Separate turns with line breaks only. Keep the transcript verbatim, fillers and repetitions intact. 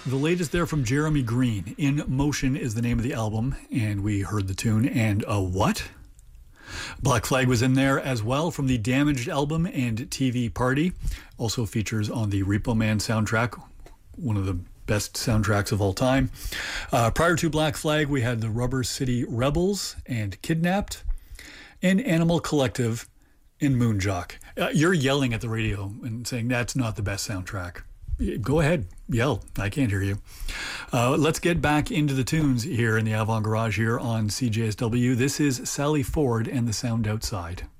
The latest there from Jeremy Green. In Motion is the name of the album, and we heard the tune. And a what? Black Flag was in there as well from the Damaged album and T V Party. Also features on the Repo Man soundtrack, one of the best soundtracks of all time. Uh, prior to Black Flag, we had the Rubber City Rebels and Kidnapped, and Animal Collective and Moonjock. Uh, you're yelling at the radio and saying that's not the best soundtrack. Go ahead, yell. I can't hear you. Uh, let's get back into the tunes here in the Avant Garage here on C J S W. This is Sally Ford and the Sound Outside.